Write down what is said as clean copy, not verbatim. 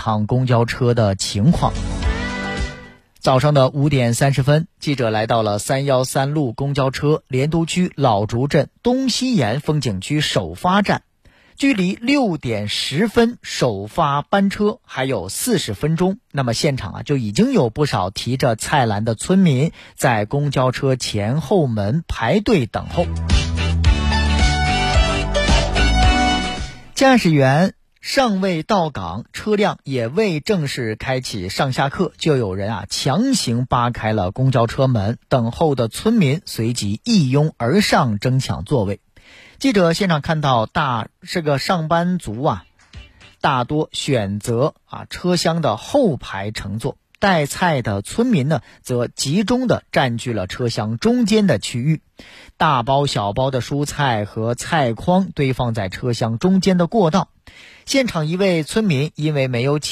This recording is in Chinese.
趟公交车的情况。早上的5点30分，记者来到了313路公交车莲都区老竹镇东西沿风景区首发站，距离6点10分首发班车还有40分钟。那么现场就已经有不少提着菜篮的村民在公交车前后门排队等候。驾驶员尚未到岗，车辆也未正式开启上下课，就有人强行扒开了公交车门，等候的村民随即一拥而上争抢座位。记者现场看到这个上班族大多选择车厢的后排乘坐，带菜的村民呢则集中的占据了车厢中间的区域，大包小包的蔬菜和菜筐堆放在车厢中间的过道。现场一位村民因为没有